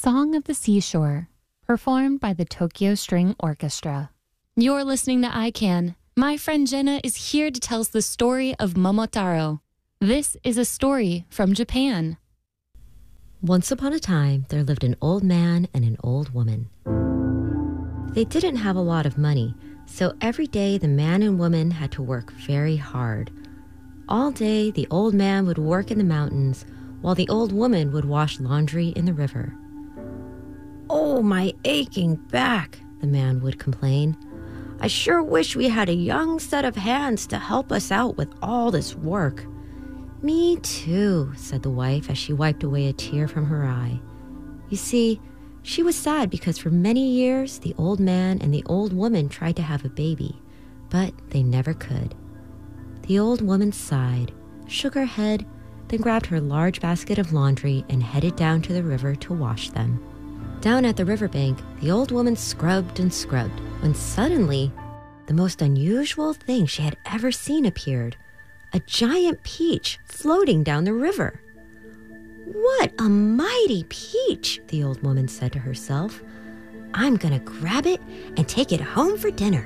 Song of the Seashore, performed by the Tokyo String Orchestra. You're listening to iCan. My friend Jenna is here to tell us the story of Momotaro. This is a story from Japan. Once upon a time, there lived an old man and an old woman. They didn't have a lot of money, so every day the man and woman had to work very hard. All day, the old man would work in the mountains, while the old woman would wash laundry in the river. "Oh, my aching back," the man would complain. "I sure wish we had a young set of hands to help us out with all this work." "Me too," said the wife as she wiped away a tear from her eye. You see, she was sad because for many years the old man and the old woman tried to have a baby, but they never could. The old woman sighed, shook her head, then grabbed her large basket of laundry and headed down to the river to wash them. Down at the riverbank, the old woman scrubbed and scrubbed when suddenly the most unusual thing she had ever seen appeared: a giant peach floating down the river. "What a mighty peach," the old woman said to herself. "I'm gonna grab it and take it home for dinner."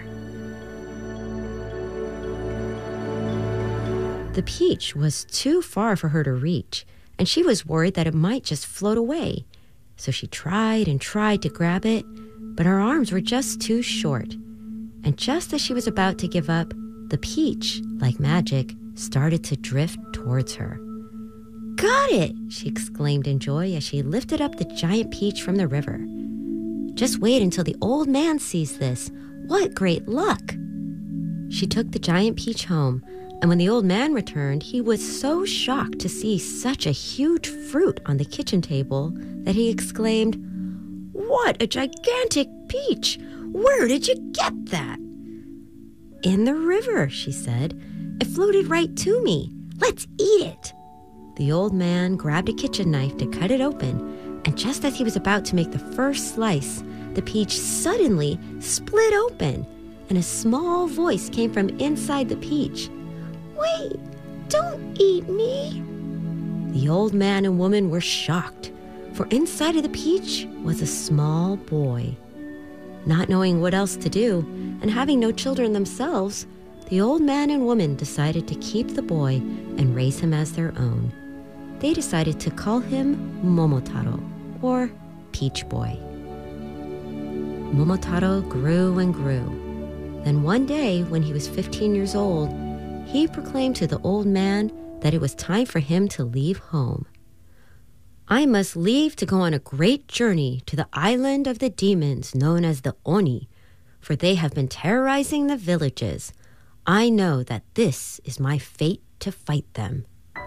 The peach was too far for her to reach, and she was worried that it might just float away. So she tried and tried to grab it, but her arms were just too short. And just as she was about to give up, the peach, like magic, started to drift towards her. "Got it!" she exclaimed in joy as she lifted up the giant peach from the river. "Just wait until the old man sees this. What great luck!" She took the giant peach home, and when the old man returned, he was so shocked to see such a huge fruit on the kitchen table that he exclaimed, "What a gigantic peach! Where did you get that?" "In the river," she said. "It floated right to me. Let's eat it." The old man grabbed a kitchen knife to cut it open, and just as he was about to make the first slice, the peach suddenly split open, and a small voice came from inside the peach. "Wait, don't eat me." The old man and woman were shocked, for inside of the peach was a small boy. Not knowing what else to do, and having no children themselves, the old man and woman decided to keep the boy and raise him as their own. They decided to call him Momotaro, or Peach Boy. Momotaro grew and grew. Then one day, when he was 15 years old, he proclaimed to the old man that it was time for him to leave home. "I must leave to go on a great journey to the island of the demons known as the Oni, for they have been terrorizing the villages. I know that this is my fate to fight them."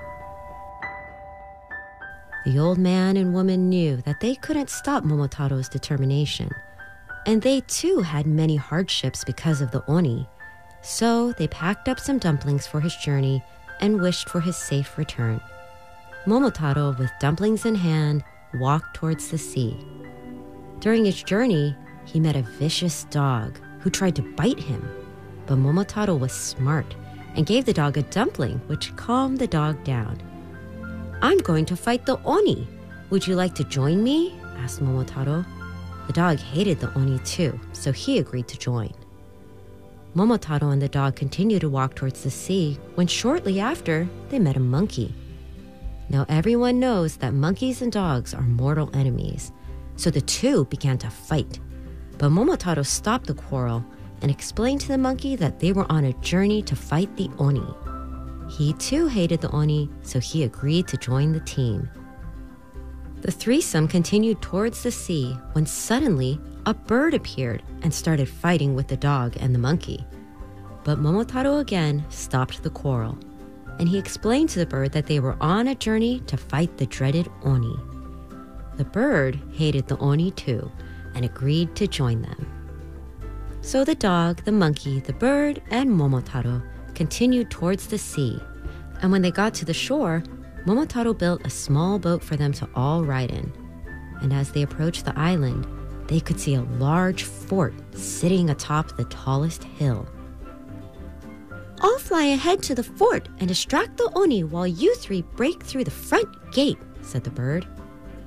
The old man and woman knew that they couldn't stop Momotaro's determination, and they too had many hardships because of the Oni. So they packed up some dumplings for his journey and wished for his safe return. Momotaro, with dumplings in hand, walked towards the sea. During his journey, he met a vicious dog who tried to bite him. But Momotaro was smart and gave the dog a dumpling, which calmed the dog down. "I'm going to fight the Oni. Would you like to join me?" asked Momotaro. The dog hated the Oni too, so he agreed to join. Momotaro and the dog continued to walk towards the sea when shortly after they met a monkey. Now everyone knows that monkeys and dogs are mortal enemies, so the two began to fight. But Momotaro stopped the quarrel and explained to the monkey that they were on a journey to fight the Oni. He too hated the Oni, so he agreed to join the team. The threesome continued towards the sea when suddenly a bird appeared and started fighting with the dog and the monkey. But Momotaro again stopped the quarrel, and he explained to the bird that they were on a journey to fight the dreaded Oni. The bird hated the Oni too and agreed to join them. So the dog, the monkey, the bird, and Momotaro continued towards the sea, and when they got to the shore, Momotaro built a small boat for them to all ride in. And as they approached the island, they could see a large fort sitting atop the tallest hill. "I'll fly ahead to the fort and distract the Oni while you three break through the front gate," said the bird.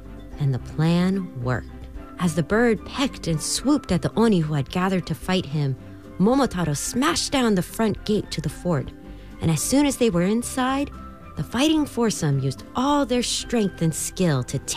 and the plan worked. As the bird pecked and swooped at the Oni who had gathered to fight him, Momotaro smashed down the front gate to the fort. And as soon as they were inside, the fighting foursome used all their strength and skill to